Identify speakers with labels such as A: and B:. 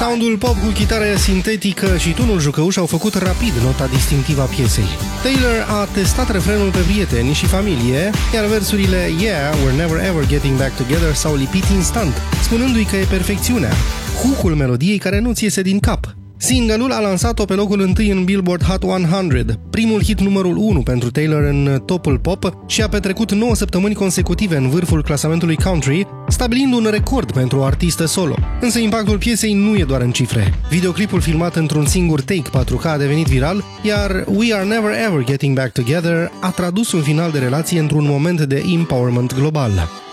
A: Soundul pop cu chitară sintetică și tunul jucăuș au făcut rapid nota distinctivă a piesei. Taylor a testat refrenul pe prieteni și familie, iar versurile Yeah, we're never ever getting back together s-au lipit instant, spunându-i că e perfecțiunea, hook-ul melodiei care nu-ți iese din cap. Single-ul a lansat-o pe locul 1 în Billboard Hot 100, primul hit numărul 1 pentru Taylor în topul pop și a petrecut 9 săptămâni consecutive în vârful clasamentului country, stabilind un record pentru o artistă solo. Însă impactul piesei nu e doar în cifre. Videoclipul filmat într-un singur take 4K a devenit viral, iar We Are Never Ever Getting Back Together a tradus un final de relație într-un moment de empowerment global.